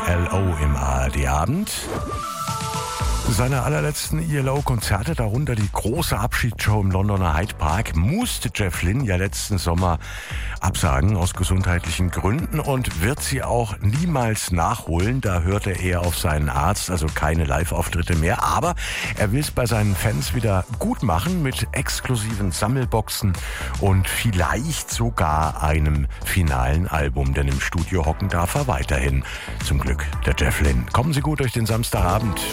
ELO im ARD-Abend. Seine allerletzten ELO-Konzerte, darunter die große Abschiedsshow im Londoner Hyde Park, musste Jeff Lynne ja letzten Sommer absagen aus gesundheitlichen Gründen und wird sie auch niemals nachholen. Da hörte er auf seinen Arzt, also keine Live-Auftritte mehr. Aber er will es bei seinen Fans wieder gut machen mit exklusiven Sammelboxen und vielleicht sogar einem finalen Album. Denn im Studio hocken darf er weiterhin. Zum Glück der Jeff Lynne. Kommen Sie gut durch den Samstagabend.